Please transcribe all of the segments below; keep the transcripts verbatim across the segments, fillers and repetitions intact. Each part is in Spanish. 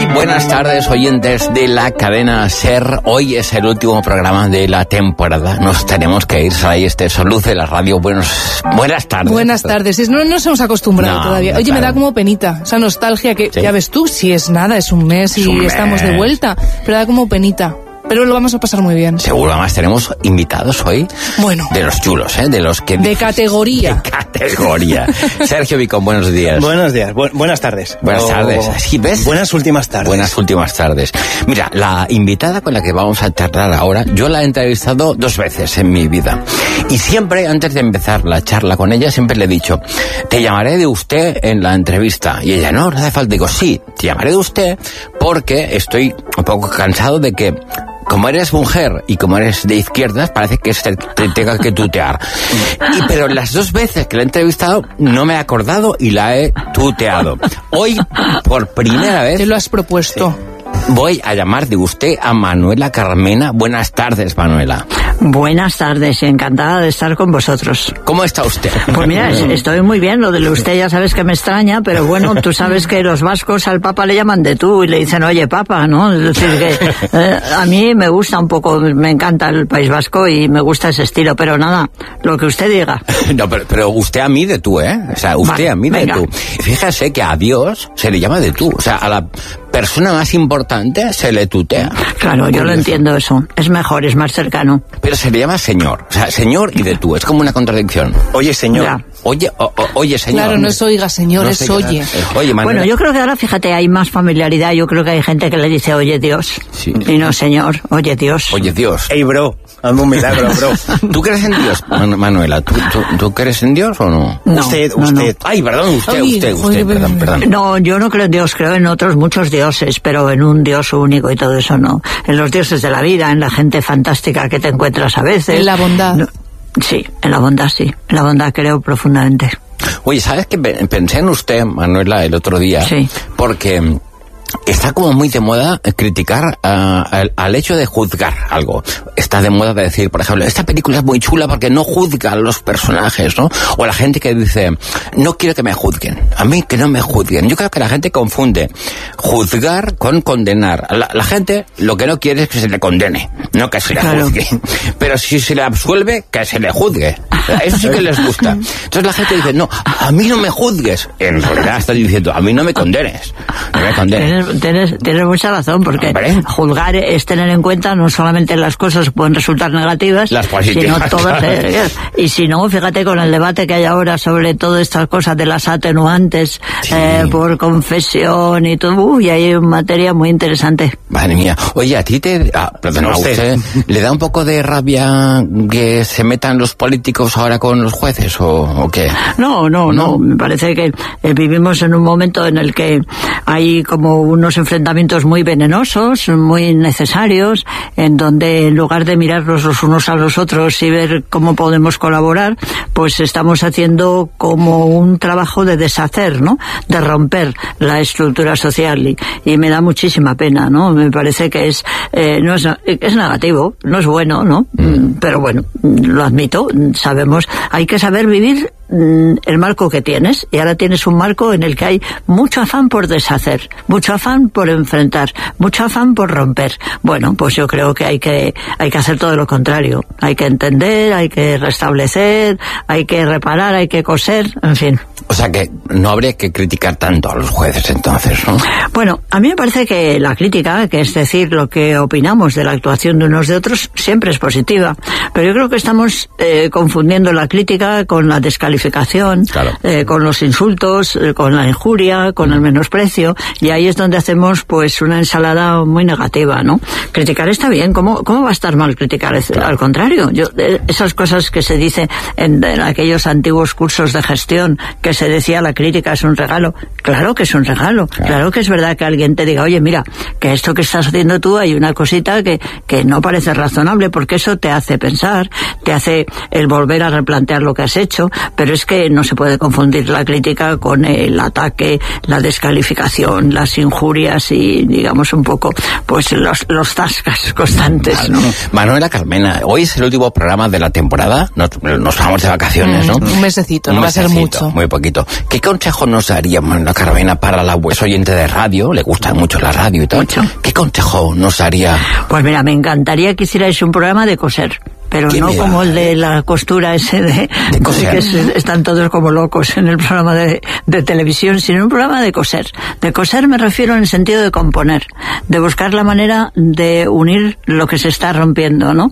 Muy buenas tardes, oyentes de la cadena SER. Hoy es el último programa de la temporada. Nos tenemos que ir. Ahí este Soluz de la radio. Buenos, buenas tardes. Buenas tardes. No, no nos hemos acostumbrado no, todavía. Oye, claro. Me da como penita. Esa nostalgia que, ¿sí? Ya ves tú, si es nada, es un mes y un estamos mes. de vuelta. Pero da como penita. Pero lo vamos a pasar muy bien. Seguro, además tenemos invitados hoy. Bueno. De los chulos, ¿eh? De los que... De categoría. De categoría. Sergio Vicón, buenos días. Buenos días, Bu- buenas tardes. Buenas o... tardes. ¿Sí ves? Buenas últimas tardes. Buenas últimas tardes. Mira, la invitada con la que vamos a charlar ahora, yo la he entrevistado dos veces en mi vida. Y siempre, antes de empezar la charla con ella, siempre le he dicho, te llamaré de usted en la entrevista. Y ella, no, no hace falta. Digo, sí, te llamaré de usted porque estoy un poco cansado de que... Como eres mujer y como eres de izquierdas, parece que te, te tenga que tutear. Y, pero las dos veces que la he entrevistado no me he acordado y la he tuteado. Hoy, por primera vez... Te lo has propuesto. Voy a llamar de usted a Manuela Carmena. Buenas tardes, Manuela. Buenas tardes, encantada de estar con vosotros. ¿Cómo está usted? Pues mira, estoy muy bien, lo de usted ya sabes que me extraña, pero bueno, tú sabes que los vascos al Papa le llaman de tú y le dicen, oye, Papa, ¿no? Es decir, que eh, a mí me gusta un poco, me encanta el País Vasco y me gusta ese estilo, pero nada, lo que usted diga. No, pero, pero usted a mí de tú, ¿eh? O sea, usted vale, a mí de venga. tú. Fíjese que a Dios se le llama de tú, o sea, a la persona más importante se le tutea. Claro, yo lo entiendo eso, es mejor, es más cercano. Pero se le llama señor, o sea, señor y de tú, es como una contradicción. Oye, señor. Ya. Oye, o, o, oye, señor. Claro, no es oiga, señor, no es oye. Oye, Manuela. Bueno, yo creo que ahora, fíjate, hay más familiaridad. Yo creo que hay gente que le dice, oye, Dios. Sí. Y no, señor, oye, Dios. Oye, Dios. Ey, bro, hazme un milagro, bro. ¿Tú crees en Dios, Man- Manuela? ¿Tú, tú, ¿Tú crees en Dios o no? No, usted, no, usted. no. Ay, perdón, usted, Ay, usted, usted, oye, perdón, perdón. No, yo no creo en Dios, creo en otros muchos dioses, pero en un Dios único y todo eso no. En los dioses de la vida, en la gente fantástica que te encuentras a veces. En la bondad. No, sí, en la bondad sí, en la bondad creo profundamente. Oye, ¿sabes qué? Pensé en usted, Manuela, el otro día. Sí. Porque está como muy de moda criticar uh, al, al hecho de juzgar algo. Está de moda de decir, por ejemplo, esta película es muy chula porque no juzga a los personajes, ¿no? O la gente que dice, no quiero que me juzguen. A mí que no me juzguen. Yo creo que la gente confunde juzgar con condenar. La, la gente lo que no quiere es que se le condene, no que se le claro. juzgue. Pero si se le absuelve, que se le juzgue. Eso sí que les gusta. Entonces la gente dice, no, a mí no me juzgues. En realidad está diciendo, a mí no me condenes. No me condenes. Tienes, tienes, tienes mucha razón, porque Hombre. juzgar es tener en cuenta no solamente las cosas que pueden resultar negativas, las positivas, sino todas. claro. Eh, y si no, fíjate con el debate que hay ahora sobre todas estas cosas de las atenuantes sí. eh, por confesión y todo, uy, hay una materia muy interesante. Madre mía. Oye, a ti te... Ah, perdón, a usted, ¿le da un poco de rabia que se metan los políticos ahora con los jueces o, o qué? No, no, no, no. Me parece que eh, vivimos en un momento en el que hay como unos enfrentamientos muy venenosos, muy necesarios, en donde en lugar de mirarnos los unos a los otros y ver cómo podemos colaborar, pues estamos haciendo como un trabajo de deshacer, ¿no? De romper la estructura social y, y me da muchísima pena, ¿no? Me parece que es, eh, no es, es negativo, no es bueno, ¿no? Mm. Pero bueno, lo admito, sabemos, hay que saber vivir el marco que tienes, y ahora tienes un marco en el que hay mucho afán por deshacer, mucho afán por enfrentar, mucho afán por romper. Bueno, pues yo creo que hay que hay que hacer todo lo contrario, hay que entender, hay que restablecer, hay que reparar, hay que coser, en fin. O sea que no habría que criticar tanto a los jueces entonces, ¿no? Bueno, a mí me parece que la crítica, que es decir, lo que opinamos de la actuación de unos de otros, siempre es positiva, pero yo creo que estamos eh, confundiendo la crítica con la descalificación, claro. eh, con los insultos, eh, con la injuria, con el menosprecio, y ahí es donde hacemos pues una ensalada muy negativa, ¿no? Criticar está bien, ¿cómo, cómo va a estar mal criticar? Claro. Al contrario, yo, eh, esas cosas que se dicen en, en aquellos antiguos cursos de gestión, que se decía la crítica es un regalo, claro que es un regalo, claro, claro que es verdad que alguien te diga, oye, mira, que esto que estás haciendo tú hay una cosita que, que no parece razonable, porque eso te hace pensar, te hace el volver a replantear lo que has hecho, pero pero es que no se puede confundir la crítica con el ataque, la descalificación, las injurias y, digamos, un poco, pues los, los tascas constantes, ¿no? Manuela Carmena, hoy es el último programa de la temporada, nos, nos vamos de vacaciones, ¿no? Un mesecito, un no mesecito, va a ser mucho. Muy poquito. ¿Qué consejo nos daría Manuela Carmena para la pues, oyente de radio? Le gusta mucho la radio y todo. Mucho. ¿Qué consejo nos daría? Pues mira, me encantaría que hicierais un programa de coser. Pero no mira? como el de la costura ese de, de coser. Que es, están todos como locos en el programa de, de televisión, sino un programa de coser. De coser me refiero en el sentido de componer, de buscar la manera de unir lo que se está rompiendo, ¿no?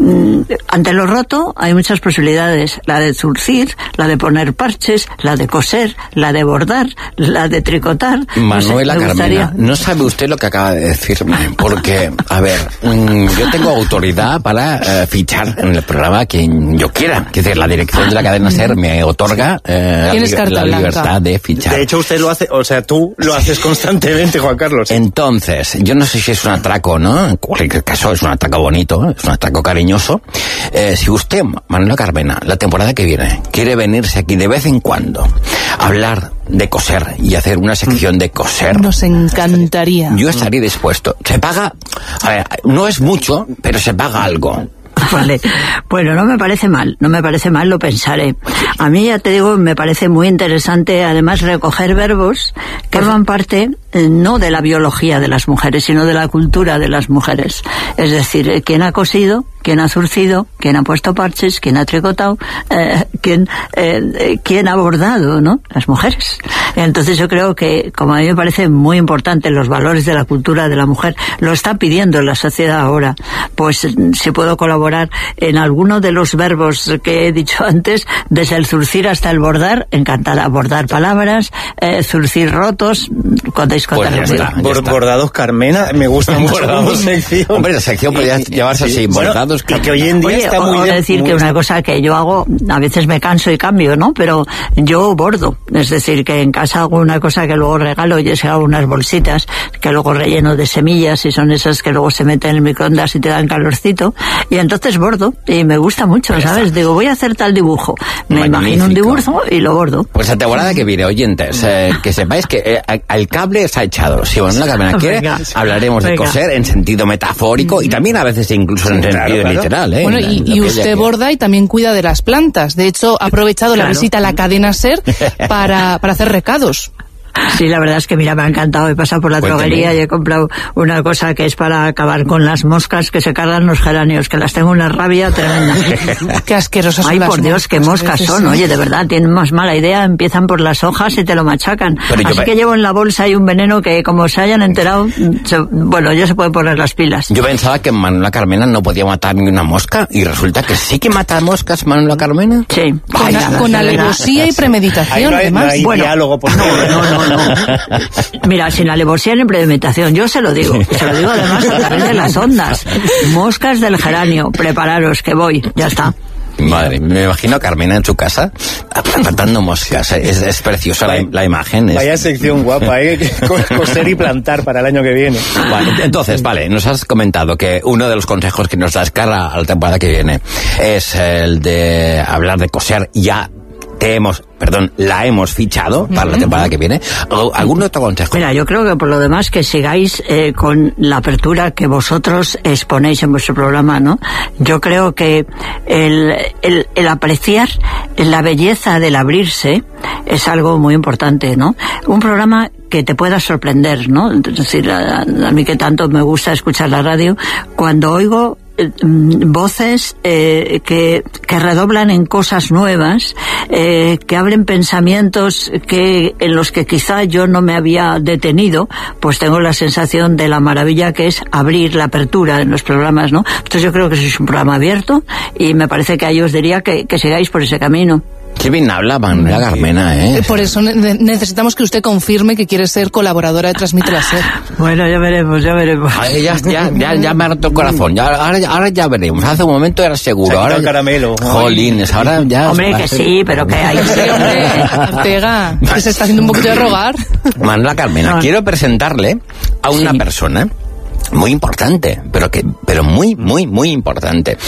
Ante lo roto hay muchas posibilidades, la de zurcir, la de poner parches, la de coser, la de bordar, la de tricotar. Manuela no sé, Carmena, no sabe usted lo que acaba de decirme, porque, a ver, yo tengo autoridad para eh, fichar en el programa quien yo quiera. Es decir, la dirección de la cadena SER me otorga eh, la, la libertad de fichar. De hecho, usted lo hace, o sea, tú lo haces constantemente, Juan Carlos. Entonces, yo no sé si es un atraco, ¿no? En cualquier caso, es un atraco bonito, es un atraco cariñoso. Eh, si usted, Manuela Carmena, la temporada que viene, quiere venirse aquí de vez en cuando a hablar de coser y hacer una sección de coser, nos encantaría. Yo estaría dispuesto. Se paga, a ver, no es mucho, pero se paga algo. Vale, bueno, no me parece mal, no me parece mal, lo pensaré. A mí, ya te digo, me parece muy interesante, además, recoger verbos que forman parte eh, no de la biología de las mujeres, sino de la cultura de las mujeres. Es decir, eh, quién ha cosido, quién ha zurcido, quién ha puesto parches, quién ha tricotado, eh, quién, eh, quién ha bordado, ¿no? Las mujeres. Entonces yo creo que, como a mí me parece muy importante los valores de la cultura de la mujer, lo está pidiendo la sociedad ahora, pues si puedo colaborar en alguno de los verbos que he dicho antes, desde el zurcir hasta el bordar, encantada. Bordar palabras, eh, zurcir rotos, contáis contar. Pues ya está, ya Bord, está. Bordados Carmena, me gusta mucho como sección. Hombre, la sección podría llevarse así, Bueno, bordados y que hoy en día Oye, está o- muy o de- decir muy- que una cosa que yo hago, a veces me canso y cambio, ¿no? Pero yo bordo, es decir, que en casa hago una cosa que luego regalo, y es que hago unas bolsitas que luego relleno de semillas y son esas que luego se meten en el microondas y te dan calorcito, y entonces bordo y me gusta mucho, Pues ¿sabes? Digo, voy a hacer tal dibujo, me Magnífico. imagino un dibujo y lo bordo. Pues la temporada que viene, oyentes, eh, que sepáis que eh, al cable está echado. Si Manuela Carmena quiere, Venga. hablaremos de Venga. coser en sentido metafórico y también a veces incluso en Claro, sentido claro. literal, ¿eh? Bueno, Lo y, que y ella usted quiera. borda y también cuida de las plantas. De hecho, ha aprovechado la Claro. visita a la cadena SER para, para hacer recados. Sí, la verdad es que mira, me ha encantado. He pasado por la Cuéntame. droguería y he comprado una cosa que es para acabar con las moscas que se cargan los geranios, que las tengo una rabia tremenda. Qué asquerosas son Ay, las por Dios, qué moscas, moscas a veces, son. sí. Oye, de verdad, tienen más mala idea. Empiezan por las hojas y te lo machacan. Pero yo Así pe- que llevo en la bolsa ahí un veneno que, como se hayan enterado, se- bueno, ya se pueden poner las pilas. Yo pensaba que Manuela Carmena no podía matar ni una mosca y resulta que sí que mata moscas Manuela Carmena. Sí. Con, Vaya, a- con de verdad. alevosía y Ahí premeditación, no hay, no además. hay Bueno, diálogo, por No, favor. no, no, no. Mira, sin alevosía ni premeditación, yo se lo digo. Se lo digo además a través de las ondas. Moscas del geranio, prepararos que voy, ya está. Madre, me imagino a Carmena en su casa matando moscas. Es, es preciosa la, la imagen. es- Vaya sección guapa, ¿eh? Co- Coser y plantar para el año que viene. Vale, entonces, vale, nos has comentado que uno de los consejos que nos das cara a la temporada que viene es el de hablar de coser. Ya te hemos, perdón, la hemos fichado para la temporada que viene. ¿Al- ¿Algún otro consejo? Mira, yo creo que por lo demás que sigáis eh, con la apertura que vosotros exponéis en vuestro programa, ¿no? Yo creo que el, el, el apreciar la belleza del abrirse es algo muy importante, ¿no? Un programa que te pueda sorprender, ¿no? Es decir, a, a mí que tanto me gusta escuchar la radio, cuando oigo eh, mm, voces eh, que, que redoblan en cosas nuevas, eh, que abren pensamientos que en los que quizá yo no me había detenido, pues tengo la sensación de la maravilla que es abrir la apertura en los programas, ¿no? Entonces yo creo que es un programa abierto y me parece que ahí os diría que, que sigáis por ese camino. Qué bien habla Manuela Carmena, ¿eh? Eh, Por eso ne- necesitamos que usted confirme que quiere ser colaboradora de Transmite la SER. Bueno, ya veremos, ya veremos. Ay, ya, ya, ya, ya me ha roto el corazón. Ya, ahora, ahora ya veremos. Hace un momento era seguro. Se ha quitado Ahora el caramelo. Jolines, ahora ya... Hombre, que sí, pero que hay... Sí, hombre, Ortega, que se está haciendo un poquito de rogar. Manuela Carmena, Ah. quiero presentarle a una Sí. persona muy importante, pero que, pero muy, muy, muy importante.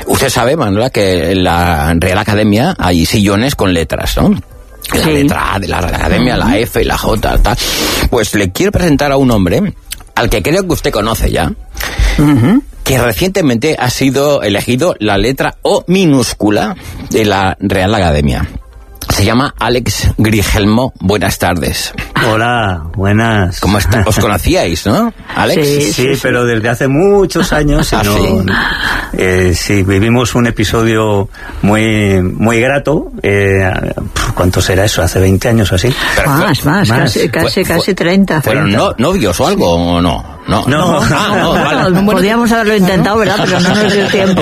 Usted sabe, Manuela, que en la Real Academia hay sillones con letras, ¿no? La sí. letra A de la Real Academia, la F y la J, tal. Pues le quiero presentar a un hombre al que creo que usted conoce ya, uh-huh. que recientemente ha sido elegido la letra O minúscula de la Real Academia. Se llama Alex Grigelmo. Buenas tardes. Hola, buenas. ¿Cómo está? ¿Os conocíais, no, Alex? Sí, sí, sí, pero desde hace muchos años. ¿Ah, no, sí? Eh, sí, vivimos un episodio muy muy grato. Eh, ¿Cuánto será eso? ¿Hace veinte años o así? Más, más, más, casi, casi, fue, casi treinta. ¿Fueron no, novios o algo o no? No, no, no, no, no, vale. no, podíamos haberlo intentado, ¿verdad? Pero no nos dio tiempo.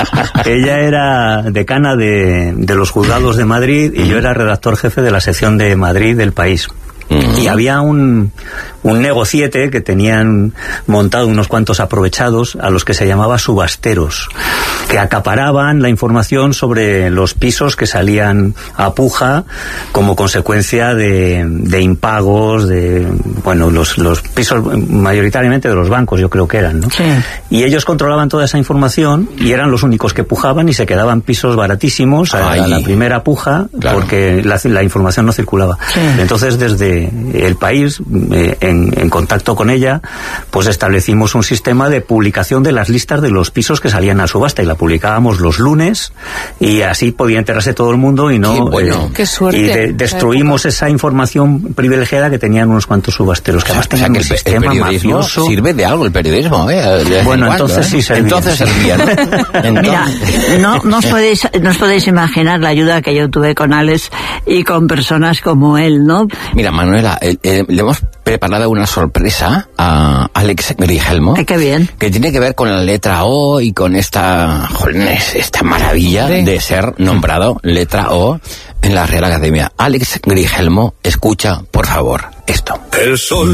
Ella era decana de, de los juzgados de Madrid y yo era redactor jefe de la sección de Madrid del País. Uh-huh. Y había un, un negociete que tenían montado unos cuantos aprovechados a los que se llamaba subasteros, que acaparaban la información sobre los pisos que salían a puja como consecuencia de, de impagos, de, bueno, los, los pisos mayoritariamente de los bancos, yo creo que eran, ¿no? Sí. Y ellos controlaban toda esa información y eran los únicos que pujaban y se quedaban pisos baratísimos a, a la primera puja, claro. porque la, la información no circulaba. Sí. Entonces, desde El País, eh, en, en contacto con ella, pues establecimos un sistema de publicación de las listas de los pisos que salían a subasta y la publicábamos los lunes y así podía enterarse todo el mundo y no... Qué bueno. Eh, Qué suerte. Y de, destruimos esa información privilegiada que tenían unos cuantos subasteros, que además tenían o sea, que un el, sistema el periodismo mafioso. Sirve de algo el periodismo, ¿eh? Bueno, cuando, entonces ¿eh? sí servía. Entonces servía, ¿no? Entonces... Mira, no, no, os podéis, no os podéis imaginar la ayuda que yo tuve con Alex y con personas como él, ¿no? Mira, Manuela, eh, eh, le hemos preparado una sorpresa a Alex Grigelmo. Ay, qué bien. Que tiene que ver con la letra O y con esta, jolines, esta maravilla sí. de ser nombrado letra O en la Real Academia. Alex Grigelmo, escucha, por favor, esto. El sol